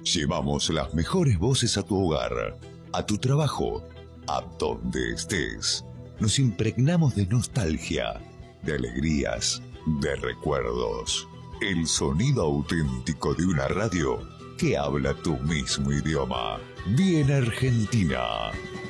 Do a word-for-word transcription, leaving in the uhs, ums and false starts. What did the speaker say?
Llevamos las mejores voces a tu hogar, a tu trabajo, a donde estés. Nos impregnamos de nostalgia, de alegrías, de recuerdos. El sonido auténtico de una radio que habla tu mismo idioma. Bien Argentina.